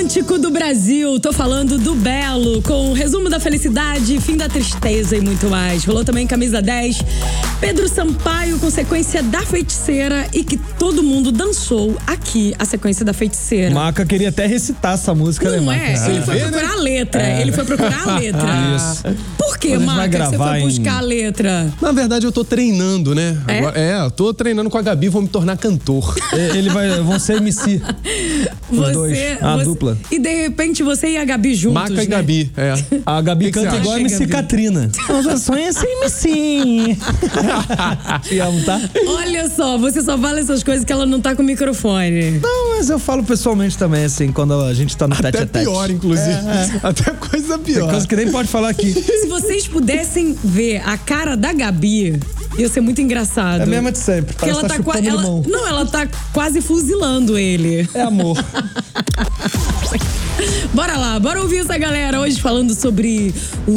romântico do Brasil. Tô falando do Belo, com o resumo da felicidade, fim da tristeza e muito mais. Rolou também Camisa 10, Pedro Sampaio com sequência da Feiticeira e que todo mundo dançou aqui, a sequência da Feiticeira. Maca queria até recitar essa música, não né, Maca? Ele foi procurar a letra. Ele foi procurar a letra. Isso. Por que, Maca, você foi buscar a letra? Na verdade, eu tô treinando, né? Eu tô treinando com a Gabi, vou me tornar cantor. Vão ser MC. Os dois. A dupla. E de repente você e a Gabi juntos, Maca e Gabi, A Gabi canta igual a MC Katrina. Eu sonho ser MC. Te amo, tá? Olha só, você só fala essas coisas que ela não tá com o microfone. Não, mas eu falo pessoalmente também, assim, quando a gente tá no tete a tete. Até pior, inclusive. Até coisa pior. Tem coisa que nem pode falar aqui. Se vocês pudessem ver a cara da Gabi, ia ser muito engraçado. É a mesma de sempre. Porque ela tá ela tá quase fuzilando ele. É amor. Bora lá, bora ouvir essa galera hoje falando sobre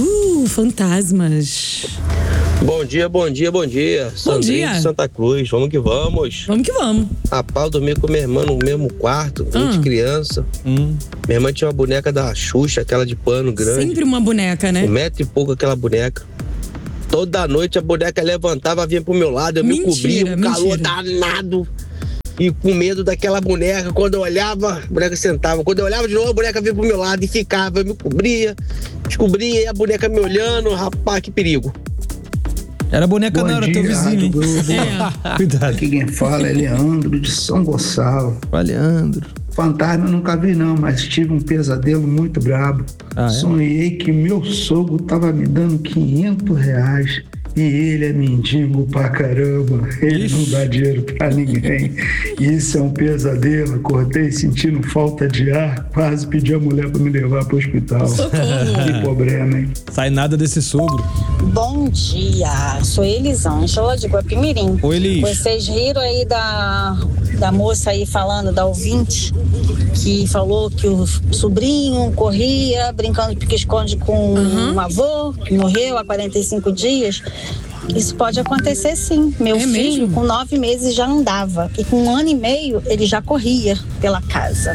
fantasmas. Bom dia, bom dia, bom dia. Sandrinho de Santa Cruz, vamos que vamos. Vamos que vamos. Rapaz, eu dormi com minha irmã no mesmo quarto, de criança. Minha irmã tinha uma boneca da Xuxa, aquela de pano grande. Sempre uma boneca, né? 1,5 metro aquela boneca. Toda noite a boneca levantava, vinha pro meu lado, eu me cobria, um calor danado. E com medo daquela boneca, quando eu olhava, a boneca sentava. Quando eu olhava de novo, a boneca vinha pro meu lado e ficava. Eu me cobria, descobria, e a boneca me olhando. Rapaz, que perigo. Era boneca, não, era teu vizinho. Cuidado. Aqui quem fala é Leandro de São Gonçalo. Vai, Leandro. Fantasma eu nunca vi não, mas tive um pesadelo muito brabo. Sonhei que meu sogro tava me dando R$500 e ele é mendigo pra caramba. Ele não dá dinheiro pra ninguém. Isso é um pesadelo. Acordei sentindo falta de ar, quase pedi a mulher pra me levar pro hospital. Que problema, hein? Sai nada desse sogro. Bom dia, sou Elisângela de Guapimirim. Oi, Elis. Vocês riram aí da moça aí falando, da ouvinte, que falou que o sobrinho corria brincando de pique-esconde com um avô que morreu há 45 dias. Isso pode acontecer sim. Meu filho, mesmo? Com 9 meses, já andava. E com 1 ano e meio, ele já corria pela casa.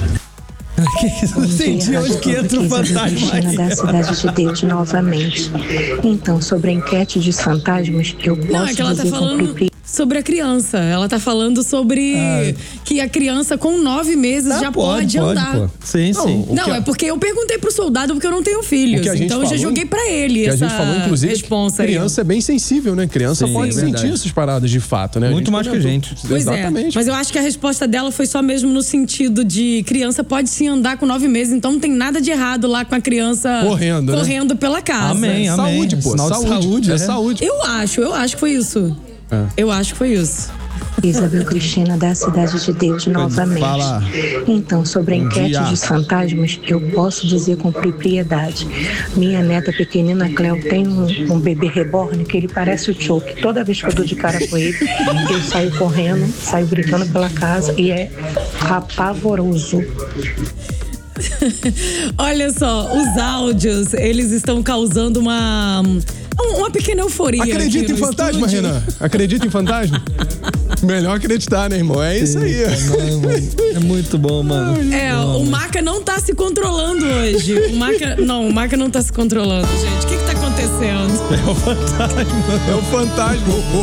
Não entendi onde que entra o fantasma. Da Cidade de Deus novamente. Então, sobre a enquete dos fantasmas, eu posso ela tá falando sobre a criança. Ela tá falando sobre que a criança com 9 meses já pode andar. Pô. Sim. É porque eu perguntei pro soldado porque eu não tenho filhos. Então eu já joguei pra ele essa a gente falou, inclusive, responsa aí. Criança é bem sensível, né? Criança pode sentir essas paradas de fato, né? Muito mais que a gente. Pois exatamente. Mas eu acho que a resposta dela foi só mesmo no sentido de criança pode sim andar com 9 meses, então não tem nada de errado lá com a criança correndo pela casa. Amém. Saúde, pô. Saúde. É saúde. Eu acho que foi isso. Eu acho que foi isso. Isabel Cristina da Cidade de Deus novamente. Então, sobre a enquete dos fantasmas, eu posso dizer com propriedade. Minha neta pequenina Cleo tem um bebê reborn que ele parece o Chuck. Toda vez que eu dou de cara com ele, eu saio correndo, saio gritando pela casa e é apavoroso. Olha só, os áudios, eles estão causando uma pequena euforia. Acredita em fantasma, Renan? Acredita em fantasma? Melhor acreditar, né, irmão? É isso aí. É muito bom, mano. O Maca não tá se controlando hoje. O Maca não tá se controlando, gente. O que tá acontecendo? É o fantasma. É o fantasma.